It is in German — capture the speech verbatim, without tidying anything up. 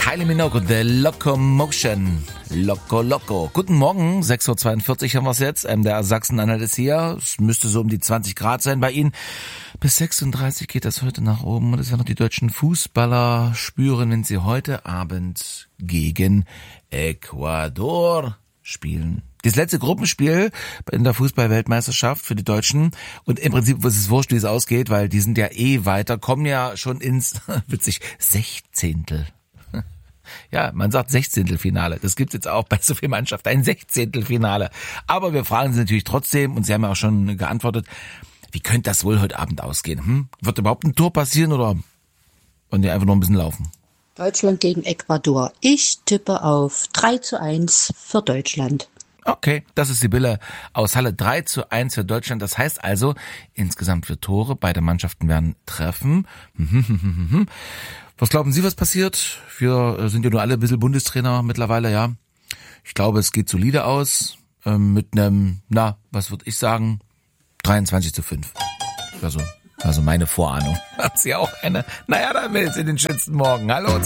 Kylie Minogue, The Locomotion. Loco, Loco. Guten Morgen, sechs Uhr zweiundvierzig haben wir es jetzt. Ähm, der Sachsen-Anhalt ist hier. Es müsste so um die zwanzig Grad sein bei Ihnen. Bis sechsunddreißig geht das heute nach oben. Und das werden noch die deutschen Fußballer spüren, wenn sie heute Abend gegen Ecuador spielen. Das letzte Gruppenspiel in der Fußball-Weltmeisterschaft für die Deutschen. Und im Prinzip ist es wurscht, wie es ausgeht, weil die sind ja eh weiter, kommen ja schon ins, witzig, Sechzehntel. Ja, man sagt Sechzehntelfinale. Das gibt's jetzt auch bei so vielen Mannschaften, ein Sechzehntelfinale. Aber wir fragen Sie natürlich trotzdem, und Sie haben ja auch schon geantwortet, wie könnte das wohl heute Abend ausgehen? Hm? Wird überhaupt ein Tor passieren oder wollen die einfach noch ein bisschen laufen? Deutschland gegen Ecuador. Ich tippe auf drei zu eins für Deutschland. Okay, das ist Sibylle aus Halle. drei zu eins für Deutschland. Das heißt also, insgesamt für Tore. Beide Mannschaften werden treffen. Was glauben Sie, was passiert? Wir sind ja nur alle ein bisschen Bundestrainer mittlerweile, ja. Ich glaube, es geht solide aus. Ähm, mit einem, na, was würde ich sagen? dreiundzwanzig zu fünf. Also, also meine Vorahnung. Hat sie auch eine? Naja, dann will sie den schönsten Morgen. Hallo.